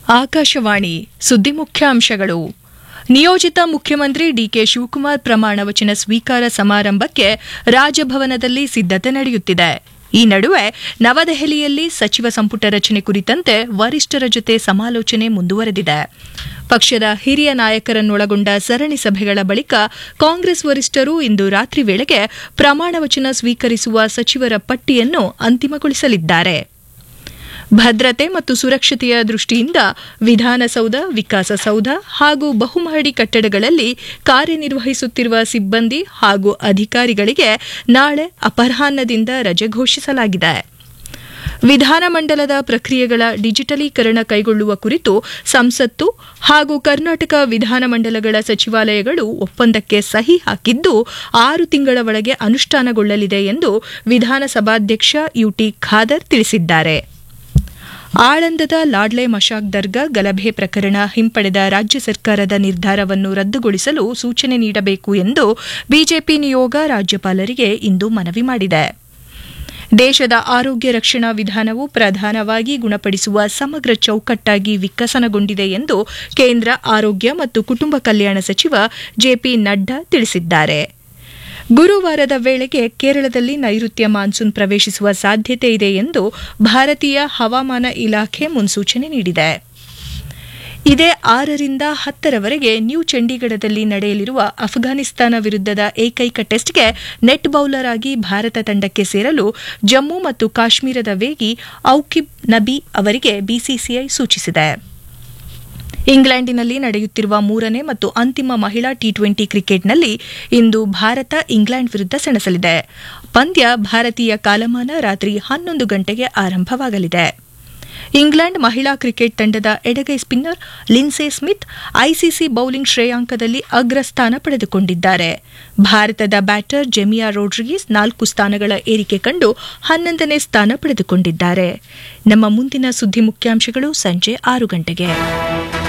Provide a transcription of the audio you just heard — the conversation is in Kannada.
ಆಕಾಶವಾಣಿ ಸುದ್ದಿ ಮುಖ್ಯಾಂಶಗಳು. ನಿಯೋಜಿತ ಮುಖ್ಯಮಂತ್ರಿ ಡಿಕೆ ಶಿವಕುಮಾರ್ ಪ್ರಮಾಣ ವಚನ ಸ್ವೀಕಾರ ಸಮಾರಂಭಕ್ಕೆ ರಾಜಭವನದಲ್ಲಿ ಸಿದ್ದತೆ ನಡೆಯುತ್ತಿದೆ. ಈ ನಡುವೆ ನವದೆಹಲಿಯಲ್ಲಿ ಸಚಿವ ಸಂಪುಟ ರಚನೆ ಕುರಿತಂತೆ ವರಿಷ್ಠರ ಜೊತೆ ಸಮಾಲೋಚನೆ ಮುಂದುವರೆದಿದೆ. ಪಕ್ಷದ ಹಿರಿಯ ನಾಯಕರನ್ನೊಳಗೊಂಡ ಸರಣಿ ಸಭೆಗಳ ಬಳಿಕ ಕಾಂಗ್ರೆಸ್ ವರಿಷ್ಠರು ಇಂದು ರಾತ್ರಿ ವೇಳೆಗೆ ಪ್ರಮಾಣ ವಚನ ಸ್ವೀಕರಿಸುವ ಸಚಿವರ ಪಟ್ಟಿಯನ್ನು ಅಂತಿಮಗೊಳಿಸಲಿದ್ದಾರೆ. ಭದ್ರತೆ ಮತ್ತು ಸುರಕ್ಷತೆಯ ದೃಷ್ಟಿಯಿಂದ ವಿಧಾನಸೌಧ, ವಿಕಾಸಸೌಧ ಹಾಗೂ ಬಹುಮಹಡಿ ಕಟ್ಟಡಗಳಲ್ಲಿ ಕಾರ್ಯನಿರ್ವಹಿಸುತ್ತಿರುವ ಸಿಬ್ಬಂದಿ ಹಾಗೂ ಅಧಿಕಾರಿಗಳಿಗೆ ನಾಳೆ ಅಪರಾಹ್ನದಿಂದ ರಜೆ ಘೋಷಿಸಲಾಗಿದೆ. ವಿಧಾನಮಂಡಲದ ಪ್ರಕ್ರಿಯೆಗಳ ಡಿಜಿಟಲೀಕರಣ ಕೈಗೊಳ್ಳುವ ಕುರಿತು ಸಂಸತ್ತು ಹಾಗೂ ಕರ್ನಾಟಕ ವಿಧಾನಮಂಡಲಗಳ ಸಚಿವಾಲಯಗಳು ಒಪ್ಪಂದಕ್ಕೆ ಸಹಿ ಹಾಕಿದ್ದು 6 ತಿಂಗಳ ಒಳಗೆ ಅನುಷ್ಠಾನಗೊಳ್ಳಲಿದೆ ಎಂದು ವಿಧಾನಸಭಾಧ್ಯಕ್ಷ ಯುಟಿ ಖಾದರ್ ತಿಳಿಸಿದ್ದಾರೆ. ಆಳಂದದ ಲಾಡ್ಲೆ ಮಶಾಕ್ ದರ್ಗಾ ಗಲಭೆ ಪ್ರಕರಣ ಹಿಂಪಡೆದ ರಾಜ್ಯ ಸರ್ಕಾರದ ನಿರ್ಧಾರವನ್ನು ರದ್ದುಗೊಳಿಸಲು ಸೂಚನೆ ನೀಡಬೇಕು ಎಂದು ಬಿಜೆಪಿ ನಿಯೋಗ ರಾಜ್ಯಪಾಲರಿಗೆ ಇಂದು ಮನವಿ ಮಾಡಿದೆ. ದೇಶದ ಆರೋಗ್ಯ ರಕ್ಷಣಾ ವಿಧಾನವು ಪ್ರಧಾನವಾಗಿ ಗುಣಪಡಿಸುವ ಸಮಗ್ರ ಚೌಕಟ್ಟಾಗಿ ವಿಕಸನಗೊಂಡಿದೆ ಎಂದು ಕೇಂದ್ರ ಆರೋಗ್ಯ ಮತ್ತು ಕುಟುಂಬ ಕಲ್ಯಾಣ ಸಚಿವ ಜೆಪಿ ನಡ್ಡಾ ತಿಳಿಸಿದ್ದಾರೆ. ಗುರುವಾರದ ವೇಳೆಗೆ ಕೇರಳದಲ್ಲಿ ನೈಋತ್ಯ ಮಾನ್ಸೂನ್ ಪ್ರವೇಶಿಸುವ ಸಾಧ್ಯತೆ ಇದೆ ಎಂದು ಭಾರತೀಯ ಹವಾಮಾನ ಇಲಾಖೆ ಮುನ್ಸೂಚನೆ ನೀಡಿದೆ. ಇದೇ 6ರಿಂದ 10ರವರೆಗೆ ನ್ಯೂ ಚಂಡೀಗಢದಲ್ಲಿ ನಡೆಯಲಿರುವ ಅಫ್ಘಾನಿಸ್ತಾನ ವಿರುದ್ಧದ ಏಕೈಕ ಟೆಸ್ಟ್ಗೆ ನೆಟ್ ಬೌಲರ್ ಆಗಿ ಭಾರತ ತಂಡಕ್ಕೆ ಸೇರಲು ಜಮ್ಮು ಮತ್ತು ಕಾಶ್ಮೀರದ ವೇಗಿ ಔಕಿಬ್ ನಬಿ ಅವರಿಗೆ ಬಿಸಿಸಿಐ ಸೂಚಿಸಿದೆ. ಇಂಗ್ಲೆಂಡಿನಲ್ಲಿ ನಡೆಯುತ್ತಿರುವ 3ನೇ ಮತ್ತು ಅಂತಿಮ ಮಹಿಳಾ ಟಿ20 ಕ್ರಿಕೆಟ್ನಲ್ಲಿ ಇಂದು ಭಾರತ ಇಂಗ್ಲೆಂಡ್ ವಿರುದ್ಧ ಸೆಣಸಲಿದೆ. ಪಂದ್ಯ ಭಾರತೀಯ ಕಾಲಮಾನ ರಾತ್ರಿ 11 ಗಂಟೆಗೆ ಆರಂಭವಾಗಲಿದೆ. ಇಂಗ್ಲೆಂಡ್ ಮಹಿಳಾ ಕ್ರಿಕೆಟ್ ತಂಡದ ಎಡಗೈ ಸ್ಪಿನ್ನರ್ ಲಿನ್ಸೆ ಸ್ಮಿತ್ ಐಸಿಸಿ ಬೌಲಿಂಗ್ ಶ್ರೇಯಾಂಕದಲ್ಲಿ ಅಗ್ರಸ್ಥಾನ ಪಡೆದುಕೊಂಡಿದ್ದಾರೆ. ಭಾರತದ ಬ್ಯಾಟರ್ ಜೆಮಿಯಾ ರೋಡ್ರಿಗೀಸ್ 4 ಸ್ಥಾನಗಳ ಏರಿಕೆ ಕಂಡು 11ನೇ ಸ್ಥಾನ ಪಡೆದುಕೊಂಡಿದ್ದಾರೆ. ನಮ್ಮ ಮುಂದಿನ ಸುದ್ದಿ ಮುಖ್ಯಾಂಶಗಳು ಸಂಜೆ 6 ಗಂಟೆಗೆ.